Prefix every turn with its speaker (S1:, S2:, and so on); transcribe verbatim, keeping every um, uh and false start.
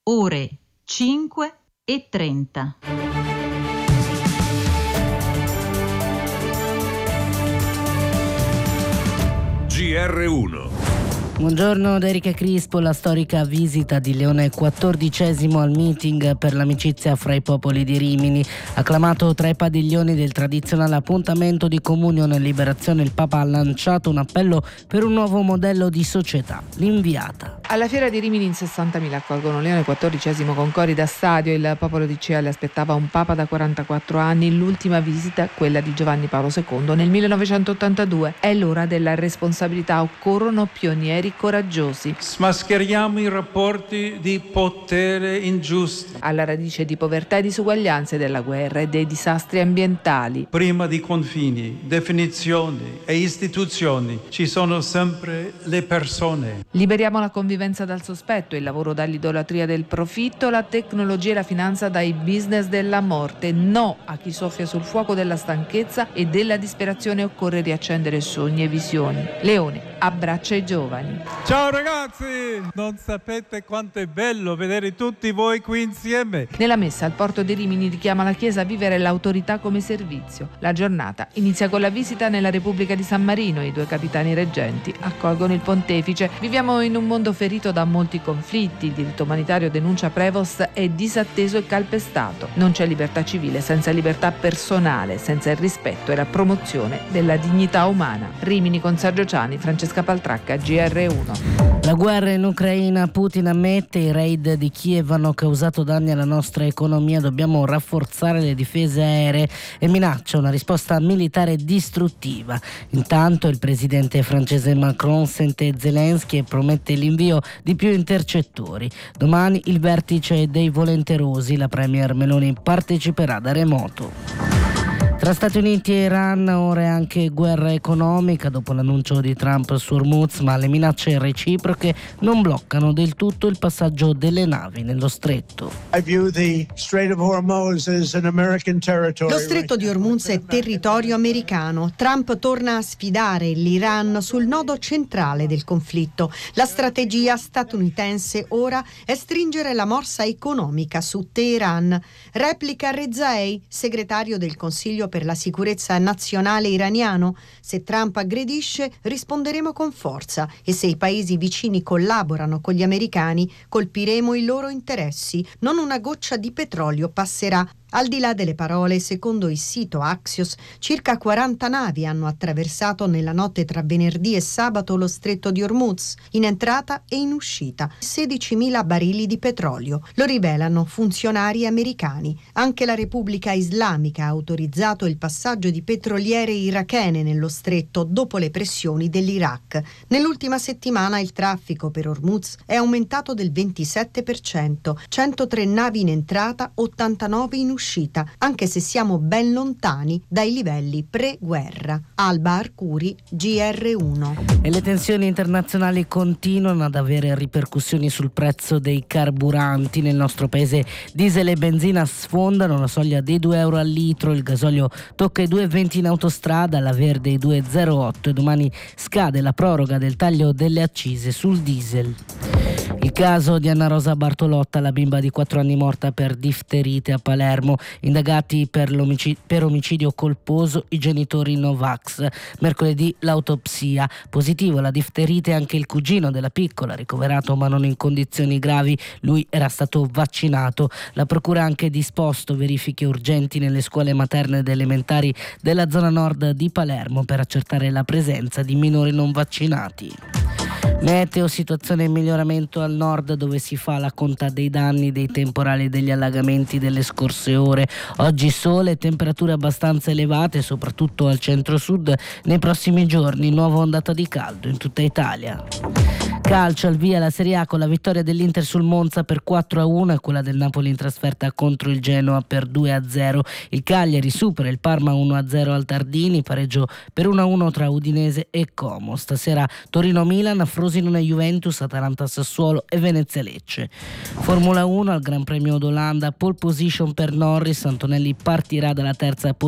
S1: ore cinque e trenta.
S2: G R uno.
S3: Buongiorno da Erika Crispo. La storica visita di Leone quattordicesimo al meeting per l'amicizia fra i popoli di Rimini. Acclamato tra i padiglioni del tradizionale appuntamento di comunione e liberazione, il Papa ha lanciato un appello per un nuovo modello di società. L'inviata.
S4: Alla fiera di Rimini in sessantamila accolgono Leone quattordicesimo con cori da stadio. Il popolo di Cea le aspettava un Papa da quarantaquattro anni. L'ultima visita, quella di Giovanni Paolo secondo nel millenovecentottantadue. È l'ora della responsabilità. Occorrono pionieri coraggiosi.
S5: Smascheriamo i rapporti di potere ingiusti.
S4: Alla radice di povertà e disuguaglianze, della guerra e dei disastri ambientali.
S5: Prima di confini, definizioni e istituzioni ci sono sempre le persone.
S4: Liberiamo la convivenza dal sospetto, il lavoro dall'idolatria del profitto, la tecnologia e la finanza dai business della morte. No a chi soffia sul fuoco della stanchezza e della disperazione. Occorre riaccendere sogni e visioni. Leone abbraccia i giovani.
S5: Ciao ragazzi! Non sapete quanto è bello vedere tutti voi qui insieme.
S4: Nella messa al porto di Rimini richiama la Chiesa a vivere l'autorità come servizio. La giornata inizia con la visita nella Repubblica di San Marino. I due capitani reggenti accolgono il pontefice. Viviamo in un mondo ferito da molti conflitti. Il diritto umanitario, denuncia Prevost, è disatteso e calpestato. Non c'è libertà civile senza libertà personale, senza il rispetto e la promozione della dignità umana. Rimini con Sergio Ciani, Francesca Paltracca, G R uno.
S3: La guerra in Ucraina. Putin ammette i raid di Kiev hanno causato danni alla nostra economia, dobbiamo rafforzare le difese aeree, e minaccia una risposta militare distruttiva. Intanto il presidente francese Macron sente Zelensky e promette l'invio di più intercettori. Domani il vertice dei volenterosi, la premier Meloni parteciperà da remoto. Tra Stati Uniti e Iran ora è anche guerra economica dopo l'annuncio di Trump su Hormuz, ma le minacce reciproche non bloccano del tutto il passaggio delle navi nello stretto.
S6: Lo stretto di Hormuz è territorio americano. Trump torna a sfidare l'Iran sul nodo centrale del conflitto. La strategia statunitense ora è stringere la morsa economica su Teheran. Replica Rezaei, segretario del Consiglio per la sicurezza nazionale iraniano. Se Trump aggredisce, risponderemo con forza, e se i paesi vicini collaborano con gli americani, colpiremo i loro interessi. Non una goccia di petrolio passerà. Al di là delle parole, secondo il sito Axios, circa quaranta navi hanno attraversato nella notte tra venerdì e sabato lo stretto di Hormuz, in entrata e in uscita, sedicimila barili di petrolio. Lo rivelano funzionari americani. Anche la Repubblica Islamica ha autorizzato il passaggio di petroliere irachene nello stretto dopo le pressioni dell'Iraq. Nell'ultima settimana il traffico per Hormuz è aumentato del ventisette per cento, centotré navi in entrata, ottantanove in uscita. Uscita, anche se siamo ben lontani dai livelli pre-guerra. Alba Arcuri, G R uno.
S3: E le tensioni internazionali continuano ad avere ripercussioni sul prezzo dei carburanti. Nel nostro paese diesel e benzina sfondano la soglia dei due euro al litro, il gasolio tocca i due e venti in autostrada, la verde i due e zero otto, e domani scade la proroga del taglio delle accise sul diesel. Il caso di Anna Rosa Bartolotta, la bimba di quattro anni morta per difterite a Palermo, indagati per, l'omicidio, per omicidio colposo i genitori Novax. Mercoledì l'autopsia, positivo alla difterite anche il cugino della piccola, ricoverato ma non in condizioni gravi, lui era stato vaccinato. La procura ha anche disposto verifiche urgenti nelle scuole materne ed elementari della zona nord di Palermo per accertare la presenza di minori non vaccinati. Meteo, situazione in miglioramento al nord, dove si fa la conta dei danni dei temporali e degli allagamenti delle scorse ore. Oggi sole, temperature abbastanza elevate soprattutto al centro-sud. Nei prossimi giorni nuova ondata di caldo in tutta Italia. Calcio, al via la Serie A con la vittoria dell'Inter sul Monza per quattro a uno e quella del Napoli in trasferta contro il Genoa per due a zero. Il Cagliari supera il Parma uno a zero al Tardini, pareggio per uno a uno tra Udinese e Como. Stasera Torino-Milan, Frosinone-Juventus, Atalanta-Sassuolo e Venezia-Lecce. Formula uno al Gran Premio d'Olanda, pole position per Norris, Antonelli partirà dalla terza posizione